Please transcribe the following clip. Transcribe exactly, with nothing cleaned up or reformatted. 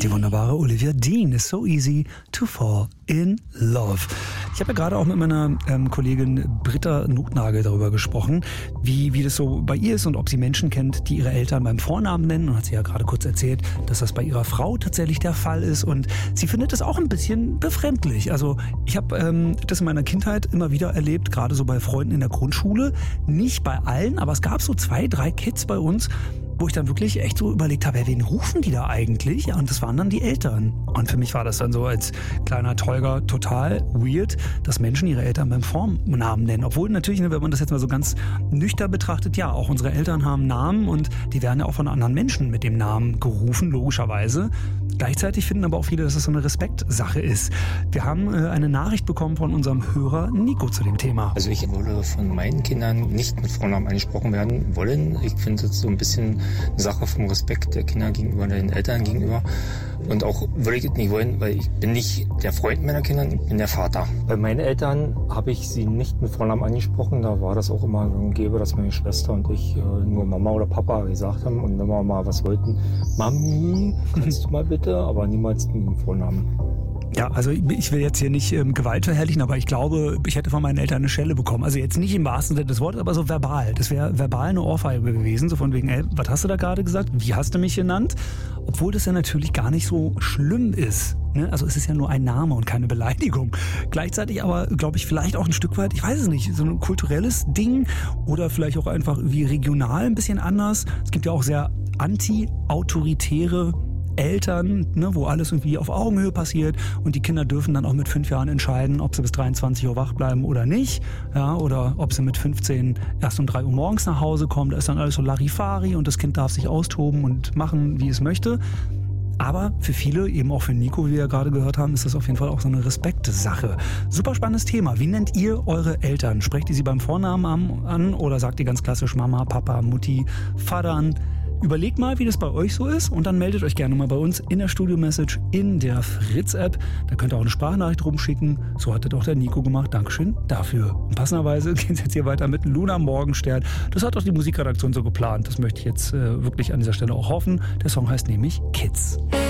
Die wunderbare Olivia Dean ist So Easy to Fall in Love. Ich habe ja gerade auch mit meiner ähm, Kollegin Britta Notnagel darüber gesprochen, wie, wie das so bei ihr ist und ob sie Menschen kennt, die ihre Eltern beim Vornamen nennen. Und hat sie ja gerade kurz erzählt, dass das bei ihrer Frau tatsächlich der Fall ist. Und sie findet das auch ein bisschen befremdlich. Also ich habe ähm, das in meiner Kindheit immer wieder erlebt, gerade so bei Freunden in der Grundschule. Nicht bei allen, aber es gab so zwei, drei Kids bei uns, wo ich dann wirklich echt so überlegt habe, wen rufen die da eigentlich? Ja, und das waren dann die Eltern. Und für mich war das dann so als kleiner Tolga total weird, dass Menschen ihre Eltern beim Vornamen nennen. Obwohl natürlich, wenn man das jetzt mal so ganz nüchtern betrachtet, ja, auch unsere Eltern haben Namen und die werden ja auch von anderen Menschen mit dem Namen gerufen, logischerweise. Gleichzeitig finden aber auch viele, dass es so eine Respektsache ist. Wir haben äh, eine Nachricht bekommen von unserem Hörer Nico zu dem Thema. Also ich würde von meinen Kindern nicht mit Vornamen angesprochen werden wollen. Ich finde das so ein bisschen eine Sache vom Respekt der Kinder gegenüber, den Eltern gegenüber. Und auch würde ich es nicht wollen, weil ich bin nicht der Freund meiner Kinder, ich bin der Vater. Bei meinen Eltern habe ich sie nicht mit Vornamen angesprochen. Da war das auch immer gang und gäbe, dass meine Schwester und ich äh, nur Mama oder Papa gesagt haben. Und wenn wir mal was wollten, Mami, kannst du mal bitte? Aber niemals mit dem Vornamen. Ja, also ich will jetzt hier nicht ähm, Gewalt verherrlichen, aber ich glaube, ich hätte von meinen Eltern eine Schelle bekommen. Also jetzt nicht im wahrsten Sinne des Wortes, aber so verbal. Das wäre verbal eine Ohrfeige gewesen, so von wegen, ey, was hast du da gerade gesagt? Wie hast du mich genannt? Obwohl das ja natürlich gar nicht so schlimm ist. Ne? Also es ist ja nur ein Name und keine Beleidigung. Gleichzeitig aber, glaube ich, vielleicht auch ein Stück weit, ich weiß es nicht, so ein kulturelles Ding oder vielleicht auch einfach wie regional ein bisschen anders. Es gibt ja auch sehr anti-autoritäre Eltern, ne, wo alles irgendwie auf Augenhöhe passiert und die Kinder dürfen dann auch mit fünf Jahren entscheiden, ob sie bis dreiundzwanzig Uhr wach bleiben oder nicht, ja, oder ob sie mit fünfzehn erst um drei Uhr morgens nach Hause kommen. Da ist dann alles so Larifari und das Kind darf sich austoben und machen, wie es möchte. Aber für viele, eben auch für Nico, wie wir ja gerade gehört haben, ist das auf jeden Fall auch so eine Respektsache. Super spannendes Thema. Wie nennt ihr eure Eltern? Sprecht ihr sie beim Vornamen an oder sagt ihr ganz klassisch Mama, Papa, Mutti, Vater an? Überlegt mal, wie das bei euch so ist und dann meldet euch gerne mal bei uns in der Studio-Message in der Fritz-App. Da könnt ihr auch eine Sprachnachricht rumschicken. So hat das auch der Nico gemacht. Dankeschön dafür. Und passenderweise geht es jetzt hier weiter mit Luna Morgenstern. Das hat auch die Musikredaktion so geplant. Das möchte ich jetzt äh, wirklich an dieser Stelle auch hoffen. Der Song heißt nämlich Kids.